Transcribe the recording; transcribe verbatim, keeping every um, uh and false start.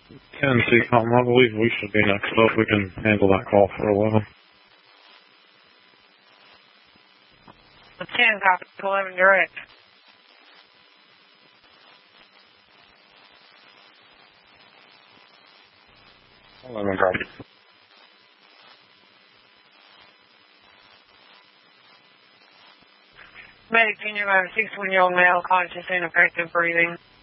ten C COM, I believe we should be next up. We can handle that call for eleven. ten, copy, eleven direct. eleven, copy. Medic, senior line, six-one-year-old male, conscious and effective breathing.